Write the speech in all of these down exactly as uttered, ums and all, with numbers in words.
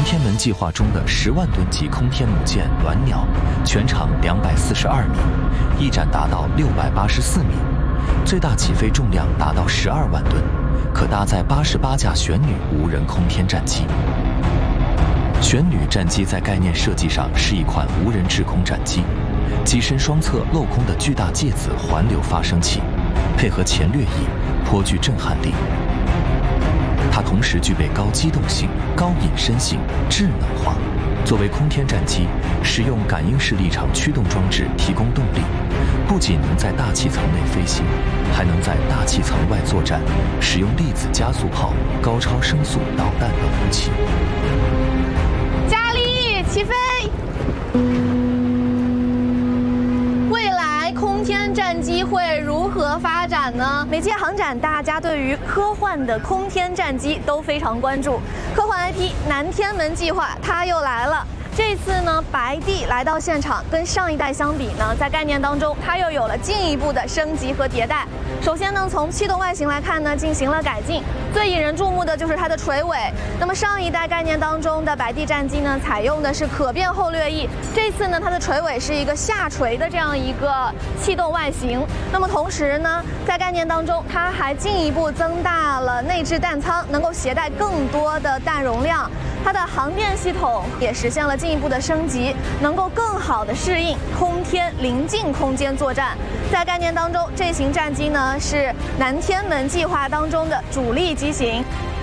天门计划中的十万吨级空天母舰鸾鸟，全长两百四十二米，翼展达到六百八十四米，最大起飞重量达到十二万吨，可搭载八十八架玄女无人空天战机。玄女战机在概念设计上是一款无人制空战机，机身双侧镂空的巨大介子环流发生器，配合前掠翼，颇具震撼力。它同时具备高机动性、高隐身性、智能化。作为空天战机，使用感应式立场驱动装置提供动力，不仅能在大气层内飞行，还能在大气层外作战，使用粒子加速炮、高超声速导弹等武器。 加力，起飞！未来空天战机会如何发展呢？每届航展，大家对于科幻的空天战机都非常关注。科幻 I P 南天门计划它又来了。这次呢，白帝来到现场，跟上一代相比呢，在概念当中，它又有了进一步的升级和迭代。首先呢，从气动外形来看呢，进行了改进。最引人注目的就是它的垂尾。那么上一代概念当中的白帝战机呢，采用的是可变后掠翼，这次呢，它的垂尾是一个下垂的这样一个气动外形。那么同时呢，在概念当中，它还进一步增大了内置弹舱，能够携带更多的弹容量。它的航电系统也实现了进一步的升级，能够更好的适应空天临近空间作战。在概念当中，这型战机呢是南天门计划当中的主力机型。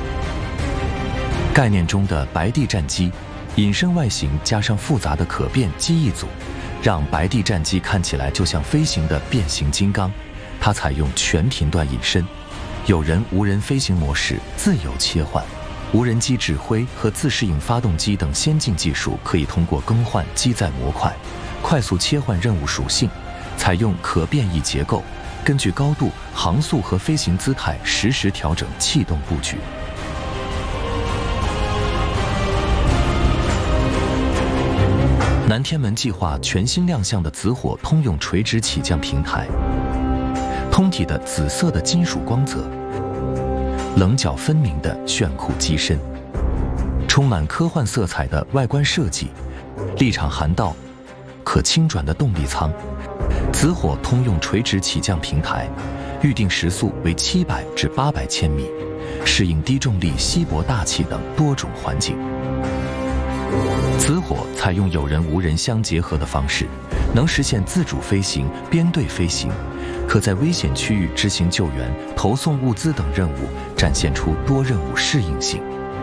概念中的白帝战机，隐身外形加上复杂的可变机翼组，让白帝战机看起来就像飞行的变形金刚。它采用全频段隐身，有人无人飞行模式自由切换。无人机指挥和自适应发动机等先进技术可以通过更换机载模块，快速切换任务属性，采用可变翼结构，根据高度、航速和飞行姿态实时调整气动布局。南天门计划全新亮相的紫火通用垂直起降平台，通体的紫色的金属光泽，棱角分明的炫酷机身，充满科幻色彩的外观设计，立场涵道，可轻转的动力舱，紫火通用垂直起降平台，预定时速为七百至八百千米，适应低重力、稀薄大气等多种环境。紫火采用有人无人相结合的方式，能实现自主飞行、编队飞行。可在危险区域执行救援、投送物资等任务，展现出多任务适应性。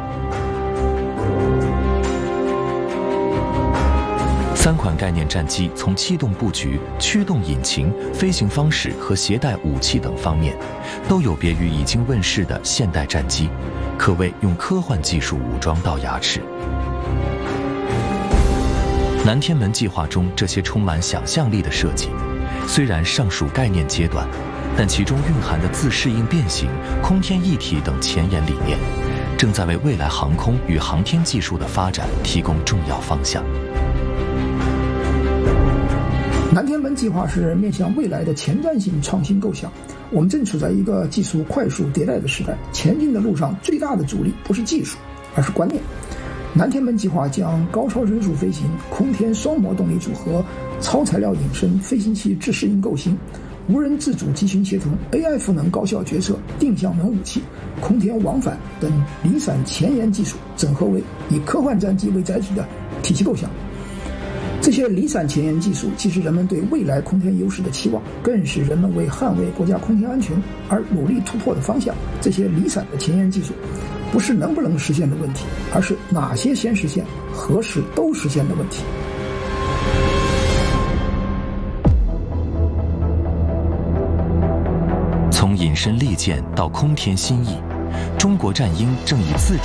三款概念战机从气动布局、驱动引擎、飞行方式和携带武器等方面，都有别于已经问世的现代战机，可谓用科幻技术武装到牙齿。南天门计划中这些充满想象力的设计，虽然尚属概念阶段，但其中蕴含的自适应变形、空天一体等前沿理念，正在为未来航空与航天技术的发展提供重要方向。 南天门计划是面向未来的前瞻性创新构想。我们正处在一个技术快速迭代的时代，前进的路上最大的阻力不是技术，而是观念。南天门计划将高超声速飞行、空天双模动力组合、超材料隐身、飞行器自适应构型、无人自主机群协同、A I 赋能高效决策、定向能武器、空天往返等离散前沿技术整合为以科幻战机为载体的体系构想。这些离散前沿技术既是人们对未来空天优势的期望，更是人们为捍卫国家空天安全而努力突破的方向。这些离散的前沿技术不是能不能实现的问题，而是哪些先实现、何时都实现的问题。 从隐身利剑到空天新翼，中国战鹰正以自主